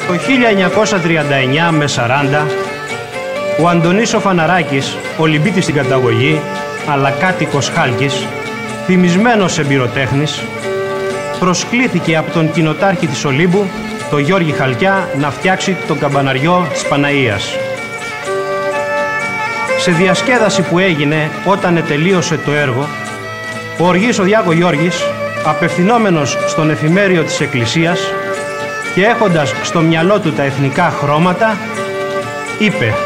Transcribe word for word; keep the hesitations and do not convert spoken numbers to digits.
Το χίλια εννιακόσια τριάντα εννιά με σαράντα, ο Αντωνής ο Φαναράκης, Ολυμπίτης στην καταγωγή, αλλά κάτοικος Χάλκης, φημισμένος εμπειροτέχνης, προσκλήθηκε από τον κοινοτάρχη της Ολύμπου, τον Γιώργη Χαλκιά, να φτιάξει τον καμπαναριό της Παναΐας. Σε διασκέδαση που έγινε όταν ετελείωσε το έργο, ο Οργής ο Διάκο Γιώργης, απευθυνόμενος στον εφημέριο της Εκκλησίας και έχοντας στο μυαλό του τα εθνικά χρώματα, είπε: